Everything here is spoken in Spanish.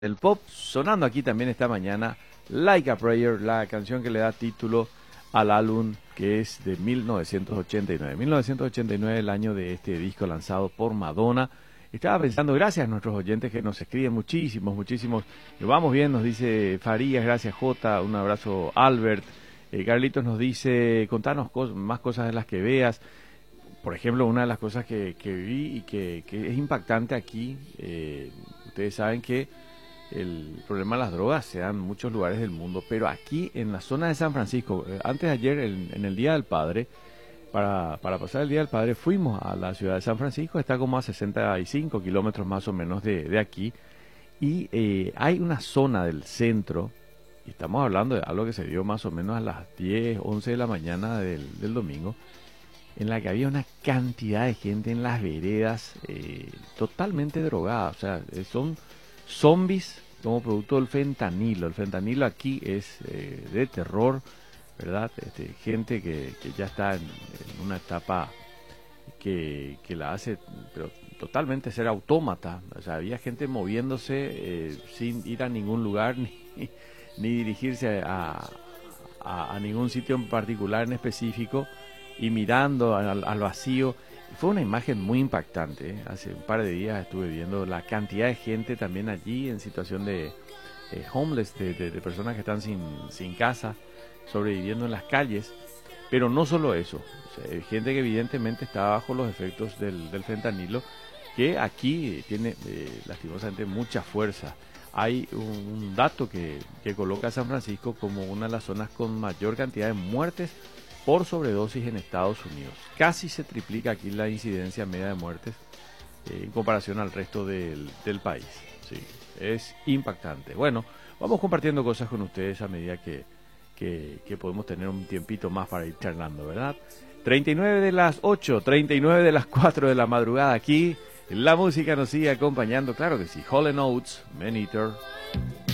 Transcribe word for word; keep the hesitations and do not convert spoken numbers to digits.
del pop, sonando aquí también esta mañana Like a Prayer, la canción que le da título al álbum, que es de mil novecientos ochenta y nueve. mil novecientos ochenta y nueve, el año de este disco lanzado por Madonna. Estaba pensando, gracias a nuestros oyentes que nos escriben muchísimos, muchísimos. Lo vamos bien, nos dice Farías, gracias Jota, un abrazo Albert. Eh, Carlitos nos dice, contanos cos más cosas de las que veas. Por ejemplo, una de las cosas que, que vi y que, que es impactante aquí, eh, ustedes saben que el problema de las drogas se da en muchos lugares del mundo, pero aquí en la zona de San Francisco, eh, antes de ayer, en, en el Día del Padre, para, para pasar el Día del Padre, fuimos a la ciudad de San Francisco, está como a sesenta y cinco kilómetros más o menos de, de aquí, y eh, hay una zona del centro, y estamos hablando de algo que se dio más o menos a las diez, once de la mañana del, del domingo, en la que había una cantidad de gente en las veredas eh, totalmente drogada, o sea, eh, son zombies como producto del fentanilo. El fentanilo aquí es eh, de terror, ¿verdad? Este, gente que, que ya está en, en una etapa que, que la hace pero totalmente ser autómata. O sea, había gente moviéndose eh, sin ir a ningún lugar ni, ni dirigirse a, a, a ningún sitio en particular en específico, y mirando al, al vacío. Fue una imagen muy impactante, ¿eh? Hace un par de días estuve viendo la cantidad de gente también allí en situación de eh, homeless, de, de, de personas que están sin, sin casa, sobreviviendo en las calles. Pero no solo eso, o sea, hay gente que evidentemente está bajo los efectos del, del fentanilo, que aquí tiene eh, lastimosamente mucha fuerza. Hay un, un dato que, que coloca a San Francisco como una de las zonas con mayor cantidad de muertes por sobredosis en Estados Unidos. Casi se triplica aquí la incidencia media de muertes eh, en comparación al resto del, del país. Sí, es impactante. Bueno, vamos compartiendo cosas con ustedes a medida que, que, que podemos tener un tiempito más para ir charlando, ¿verdad? treinta y nueve de las ocho, treinta y nueve de las cuatro de la madrugada aquí. La música nos sigue acompañando, claro que sí. Hall and Oates, Man Eater.